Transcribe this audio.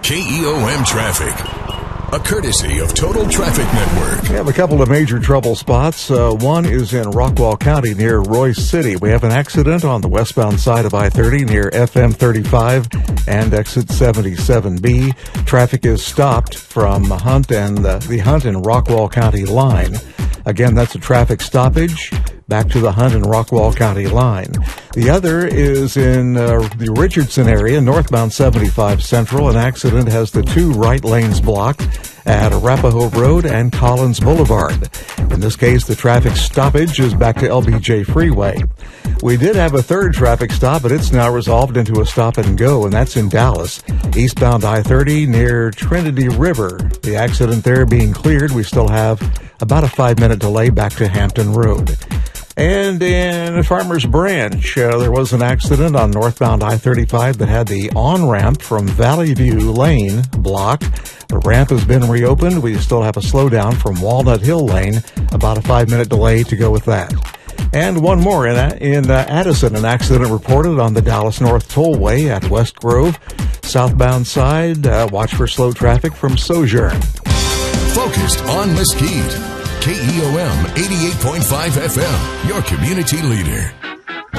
KEOM Traffic, a courtesy of Total Traffic Network. We have a couple of major trouble spots. One is in Rockwall County near Royce City. We have an accident on the westbound side of I-30 near FM 35 and exit 77B. Traffic is stopped from Hunt and the Hunt and Rockwall County line. Again, that's a traffic stoppage back to the Hunt and Rockwall County line. The other is in the Richardson area, northbound 75 Central. An accident has the two right lanes blocked at Arapahoe Road and Collins Boulevard. In this case, the traffic stoppage is back to LBJ Freeway. We did have a third traffic stop, but it's now resolved into a stop and go, and that's in Dallas, eastbound I-30 near Trinity River. The accident there being cleared. We still have about a 5-minute delay back to Hampton Road. And in Farmers Branch, there was an accident on northbound I-35 that had the on-ramp from Valley View Lane blocked. The ramp has been reopened. We still have a slowdown from Walnut Hill Lane, about a 5-minute delay to go with that. And one more in Addison, an accident reported on the Dallas North Tollway at West Grove. Southbound side, watch for slow traffic from Sojourn. Focused on Mesquite. KEOM 88.5 FM, your community leader.